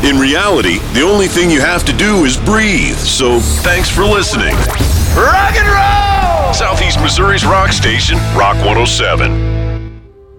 In reality, the only thing you have to do is breathe. So thanks for listening. Rock and roll! Southeast Missouri's rock station, Rock 107.